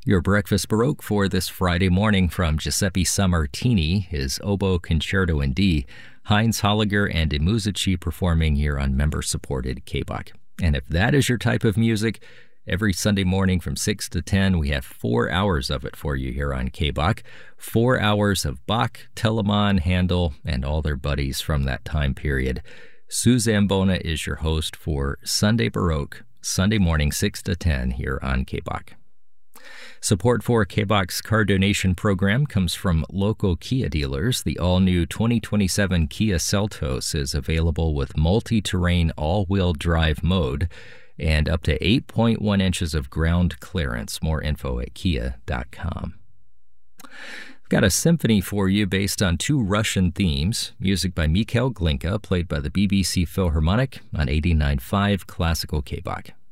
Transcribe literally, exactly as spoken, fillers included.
Your breakfast Baroque for this Friday morning from Giuseppe Sammartini, his Oboe Concerto in D, Heinz Holliger and De Musici performing here on member-supported K B O C. And if that is your type of music, every Sunday morning from six to ten, we have four hours of it for you here on K B O C. Four hours of Bach, Telemann, Handel, and all their buddies from that time period. Sue Zambona is your host for Sunday Baroque, Sunday morning six to ten here on K B O C. Support for K B O C's car donation program comes from local Kia dealers. The all-new twenty twenty-seven Kia Seltos is available with multi-terrain all-wheel drive mode and up to eight point one inches of ground clearance. More info at kia dot com. I've got a symphony for you based on two Russian themes. Music by Mikhail Glinka, played by the B B C Philharmonic on eighty-nine point five Classical K B O C.